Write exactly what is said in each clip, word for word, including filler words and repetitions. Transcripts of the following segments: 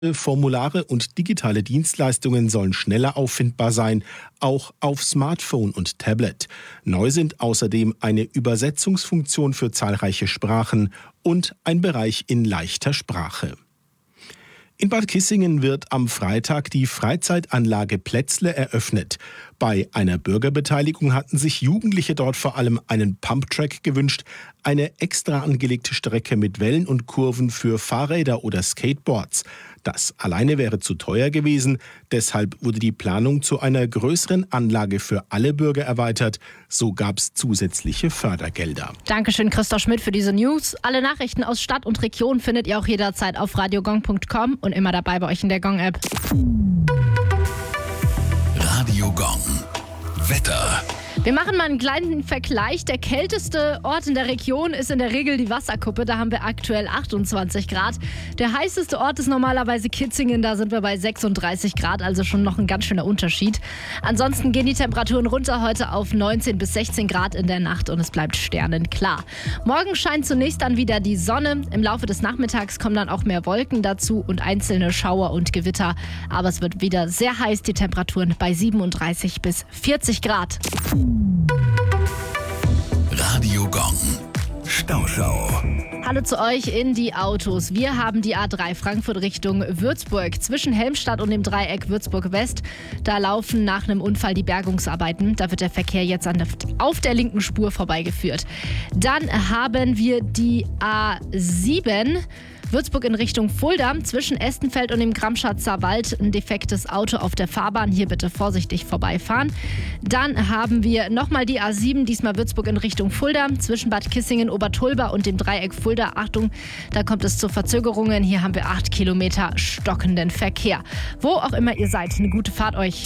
Formulare und digitale Dienstleistungen sollen schneller auffindbar sein, auch auf Smartphone und Tablet. Neu sind außerdem eine Übersetzungsfunktion für zahlreiche Sprachen und ein Bereich in leichter Sprache. In Bad Kissingen wird am Freitag die Freizeitanlage Plätzle eröffnet. Bei einer Bürgerbeteiligung hatten sich Jugendliche dort vor allem einen Pumptrack gewünscht, eine extra angelegte Strecke mit Wellen und Kurven für Fahrräder oder Skateboards. Das alleine wäre zu teuer gewesen, deshalb wurde die Planung zu einer größeren Anlage für alle Bürger erweitert. So gab es zusätzliche Fördergelder. Dankeschön, Christoph Schmidt, für diese News. Alle Nachrichten aus Stadt und Region findet ihr auch jederzeit auf radiogong punkt com und immer dabei bei euch in der Gong-App. Radio Gong. Wetter. Wir machen mal einen kleinen Vergleich. Der kälteste Ort in der Region ist in der Regel die Wasserkuppe. Da haben wir aktuell achtundzwanzig Grad. Der heißeste Ort ist normalerweise Kitzingen. Da sind wir bei sechsunddreißig Grad, also schon noch ein ganz schöner Unterschied. Ansonsten gehen die Temperaturen runter heute auf neunzehn bis sechzehn Grad in der Nacht und es bleibt sternenklar. Morgen scheint zunächst dann wieder die Sonne. Im Laufe des Nachmittags kommen dann auch mehr Wolken dazu und einzelne Schauer und Gewitter. Aber es wird wieder sehr heiß. Die Temperaturen bei siebenunddreißig bis vierzig Grad. Radio Gong. Stauschau. Hallo zu euch in die Autos. Wir haben die A drei Frankfurt Richtung Würzburg. Zwischen Helmstadt und dem Dreieck Würzburg-West. Da laufen nach einem Unfall die Bergungsarbeiten. Da wird der Verkehr jetzt an der, auf der linken Spur vorbeigeführt. Dann haben wir die A sieben. Würzburg in Richtung Fulda, zwischen Estenfeld und dem Gramschatzer Wald ein defektes Auto auf der Fahrbahn. Hier bitte vorsichtig vorbeifahren. Dann haben wir nochmal die A sieben, diesmal Würzburg in Richtung Fulda, zwischen Bad Kissingen, Obertulba und dem Dreieck Fulda. Achtung, da kommt es zu Verzögerungen. Hier haben wir acht Kilometer stockenden Verkehr. Wo auch immer ihr seid, eine gute Fahrt euch.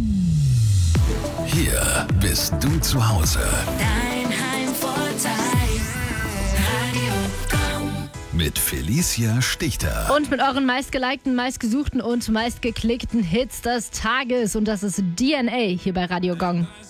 Hier bist du zu Hause. Dein Heimvorteil. Radio Gong. Mit Felicia Stichter. Und mit euren meistgelikten, meistgesuchten und meistgeklickten Hits des Tages. Und das ist D N A hier bei Radio Gong.